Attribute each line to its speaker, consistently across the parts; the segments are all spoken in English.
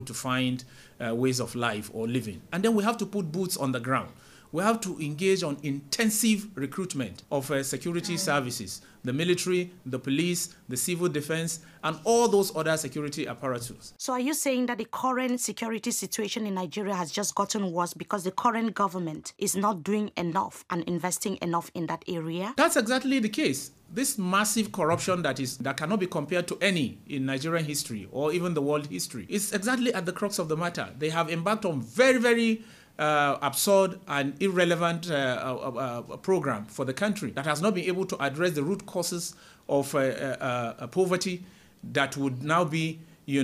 Speaker 1: to find ways of life or living. And then we have to put boots on the ground. We have to engage on intensive recruitment of security services, the military, the police, the civil defense, and all those other security apparatus.
Speaker 2: So are you saying that the current security situation in Nigeria has just gotten worse because the current government is not doing enough and investing enough in that area?
Speaker 1: That's exactly the case. This massive corruption that cannot be compared to any in Nigerian history or even the world history is exactly at the crux of the matter. They have embarked on very, very absurd and irrelevant program for the country that has not been able to address the root causes of poverty that would now be,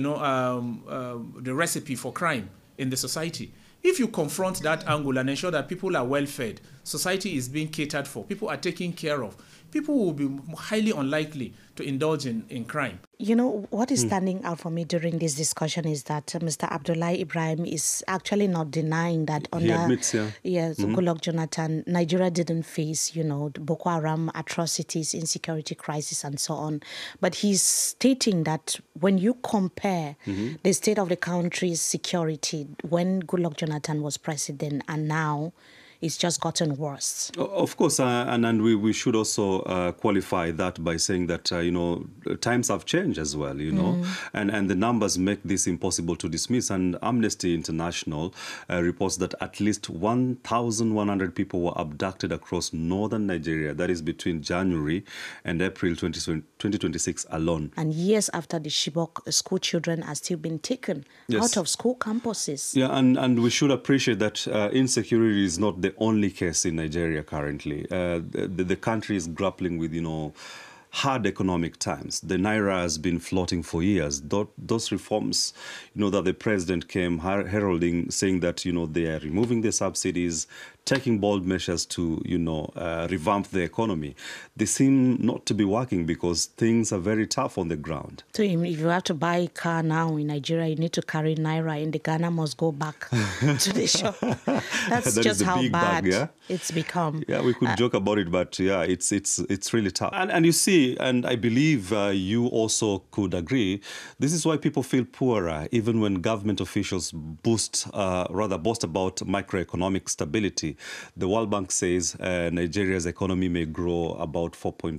Speaker 1: the recipe for crime in the society. If you confront that angle and ensure that people are well fed, society is being catered for, people are taken care of, people will be highly unlikely to indulge in crime.
Speaker 2: You know, what is standing out for me during this discussion is that Mr. Abdullahi Ibrahim is actually not denying that
Speaker 3: he admits,
Speaker 2: Goodluck Jonathan, Nigeria didn't face, the Boko Haram atrocities, insecurity crisis, and so on. But he's stating that when you compare the state of the country's security when Goodluck Jonathan was president and now, it's just gotten worse.
Speaker 3: Of course, and we should also qualify that by saying that, times have changed as well, and the numbers make this impossible to dismiss. And Amnesty International reports that at least 1,100 people were abducted across northern Nigeria. That is between January and April 2026 alone.
Speaker 2: And years after the Chibok school children are still being taken out of school campuses.
Speaker 3: Yeah, and we should appreciate that insecurity is not the only case in Nigeria currently. The country is grappling with, hard economic times. The Naira has been floating for years. Those reforms, that the president came heralding, saying that, they are removing the subsidies, taking bold measures to, revamp the economy. They seem not to be working because things are very tough on the ground.
Speaker 2: So if you have to buy a car now in Nigeria, you need to carry Naira and the Ghana must go back to the shop. That's
Speaker 3: that
Speaker 2: just how bad
Speaker 3: bag,
Speaker 2: it's become.
Speaker 3: Yeah, we could joke about it, but it's really tough. And you see, and I believe you also could agree, this is why people feel poorer, even when government officials boast about microeconomic stability. The World Bank says Nigeria's economy may grow about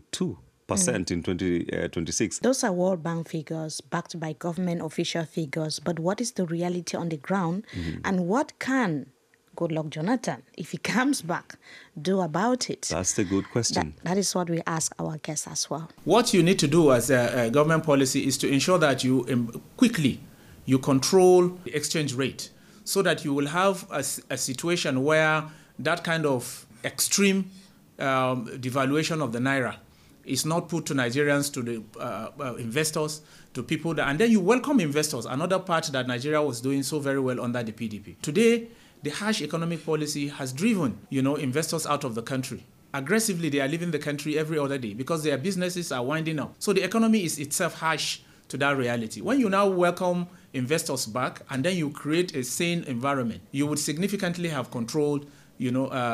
Speaker 3: 4.2% in 2026.
Speaker 2: Those are World Bank figures backed by government official figures. But what is the reality on the ground? And what can Goodluck Jonathan, if he comes back, do about it?
Speaker 3: That's the good question.
Speaker 2: That is what we ask our guests as well.
Speaker 1: What you need to do as a government policy is to ensure that you quickly control the exchange rate so that you will have a situation where that kind of extreme devaluation of the Naira is not put to Nigerians, to the investors, to people. And then you welcome investors, another part that Nigeria was doing so very well under the PDP. Today, the harsh economic policy has driven, investors out of the country. Aggressively, they are leaving the country every other day because their businesses are winding up. So the economy is itself harsh to that reality. When you now welcome investors back and then you create a sane environment, you would significantly have controlled the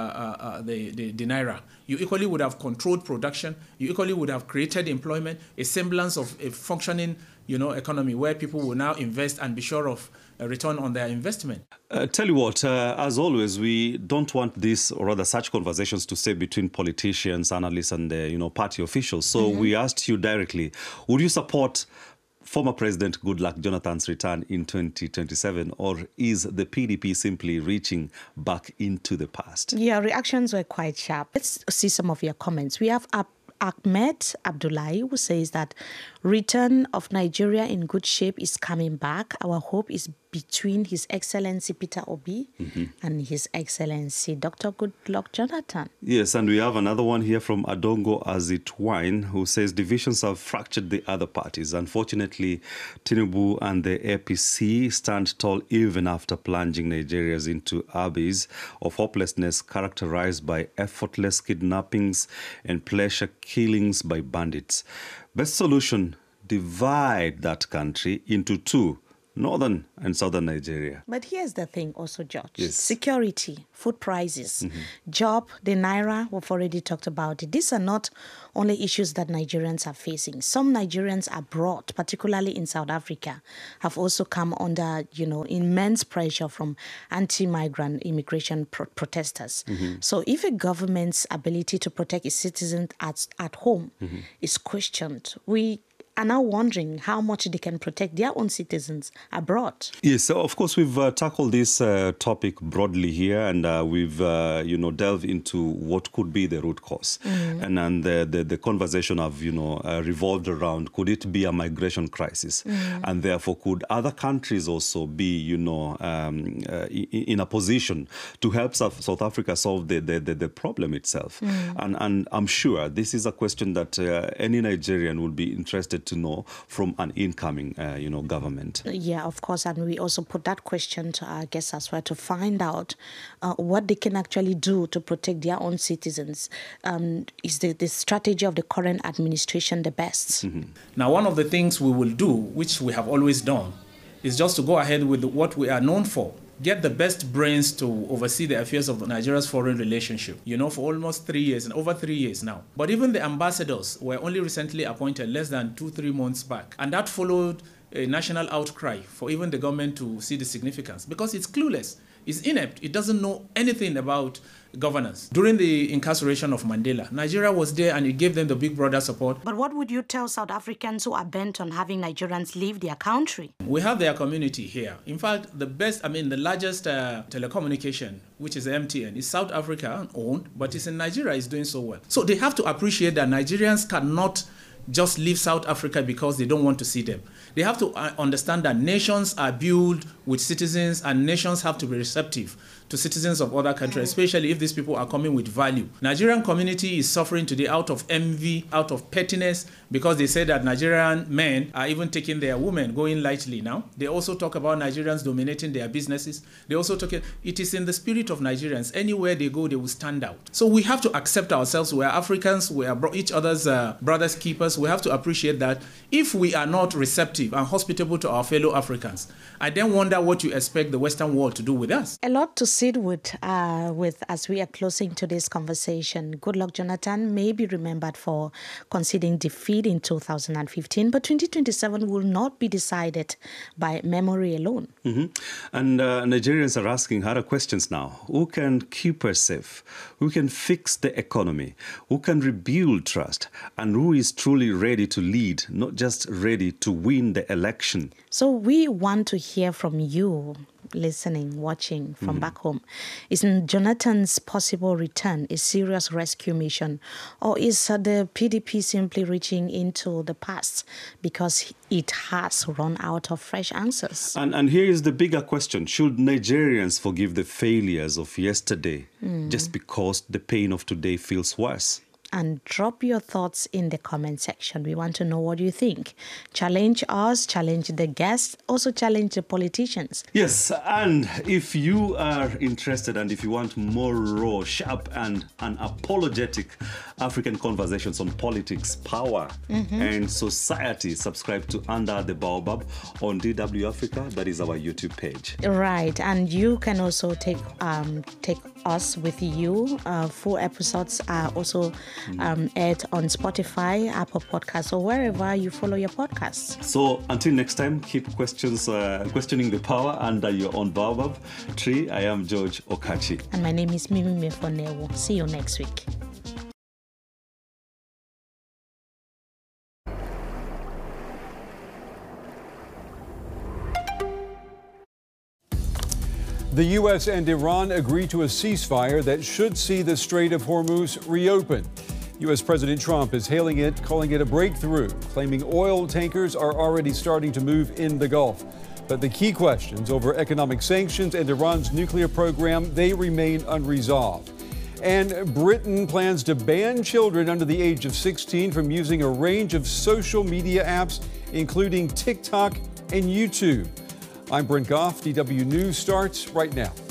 Speaker 1: Naira. You equally would have controlled production. You equally would have created employment, a semblance of a functioning, economy where people will now invest and be sure of a return on their investment.
Speaker 3: Tell you what, as always, we don't want this, or rather such conversations to stay between politicians, analysts, and party officials. So we asked you directly, would you support former President Goodluck Jonathan's return in 2027, or is the PDP simply reaching back into the past?
Speaker 2: Yeah, reactions were quite sharp. Let's see some of your comments. We have Ahmed Abdullahi, who says that return of Nigeria in good shape is coming back. Our hope is between His Excellency Peter Obi and His Excellency Dr. Goodluck Jonathan.
Speaker 3: Yes, and we have another one here from Adongo Azitwine, who says divisions have fractured the other parties. Unfortunately, Tinubu and the APC stand tall even after plunging Nigerians into abyss of hopelessness characterized by effortless kidnappings and pleasure killings by bandits. Best solution, divide that country into two. northern and southern Nigeria.
Speaker 2: But here's the thing also, George.
Speaker 3: Yes.
Speaker 2: Security, food prices, job, the Naira, we've already talked about it. These are not only issues that Nigerians are facing. Some Nigerians abroad, particularly in South Africa, have also come under, immense pressure from anti-migrant immigration protesters. So if a government's ability to protect its citizens at home is questioned, we are now wondering how much they can protect their own citizens abroad.
Speaker 3: Yes, so of course we've tackled this topic broadly here, and we've delved into what could be the root cause, and then the conversation have revolved around, could it be a migration crisis, and therefore could other countries also be in a position to help South Africa solve the problem itself, and I'm sure this is a question that any Nigerian would be interested to know from an incoming, government. Yeah,
Speaker 2: of course, and we also put that question to our guests as well to find out what they can actually do to protect their own citizens. Is the strategy of the current administration the best?
Speaker 1: Now, one of the things we will do, which we have always done, is just to go ahead with what we are known for. Get the best brains to oversee the affairs of Nigeria's foreign relationship, for almost 3 years and over 3 years now. But even the ambassadors were only recently appointed less than 2-3 months back. And that followed a national outcry for even the government to see the significance, because it's clueless, it's inept, it doesn't know anything about governance. During the incarceration of Mandela, Nigeria was there and it gave them the big brother support.
Speaker 2: But what would you tell South Africans who are bent on having Nigerians leave their country?
Speaker 1: We have their community here. In fact, the largest telecommunication, which is MTN, is South Africa owned, but it's in Nigeria, it's doing so well. So they have to appreciate that Nigerians cannot just leave South Africa because they don't want to see them. They have to understand that nations are built with citizens, and nations have to be receptive to citizens of other countries, especially if these people are coming with value. Nigerian community is suffering today out of envy, out of pettiness, because they say that Nigerian men are even taking their women, going lightly now. They also talk about Nigerians dominating their businesses. They also talk, it is in the spirit of Nigerians. Anywhere they go, they will stand out. So we have to accept ourselves. We are Africans. We are each other's brothers' keepers. We have to appreciate that if we are not receptive and hospitable to our fellow Africans, I then wonder what you expect the Western world to do with us.
Speaker 2: A lot to sit with as we are closing today's conversation. Goodluck Jonathan may be remembered for conceding defeat in 2015, but 2027 will not be decided by memory alone.
Speaker 3: And Nigerians are asking harder questions now. Who can keep us safe? Who can fix the economy? Who can rebuild trust? And who is truly ready to lead, not just ready to win the election?
Speaker 2: So we want to hear from you, listening, watching from back home. Is Jonathan's possible return a serious rescue mission, or is the PDP simply reaching into the past because it has run out of fresh answers?
Speaker 3: And here is the bigger question. Should Nigerians forgive the failures of yesterday just because the pain of today feels worse?
Speaker 2: And drop your thoughts in the comment section. We want to know what you think. Challenge us, challenge the guests, also challenge the politicians.
Speaker 3: Yes, and if you are interested and if you want more raw, sharp and unapologetic African conversations on politics, power and society, subscribe to Under the Baobab on DW Africa. That is our YouTube page.
Speaker 2: Right, and you can also take us with you. Full episodes are also aired on Spotify, Apple Podcasts, or wherever you follow your podcasts.
Speaker 3: So until next time, keep questioning the power under your own baobab tree. I am George Okachi.
Speaker 2: And my name is Mimi Mefonewo. See you next week.
Speaker 4: The U.S. and Iran agreed to a ceasefire that should see the Strait of Hormuz reopen. U.S. President Trump is hailing it, calling it a breakthrough, claiming oil tankers are already starting to move in the Gulf. But the key questions over economic sanctions and Iran's nuclear program, they remain unresolved. And Britain plans to ban children under the age of 16 from using a range of social media apps, including TikTok and YouTube. I'm Brent Goff. DW News starts right now.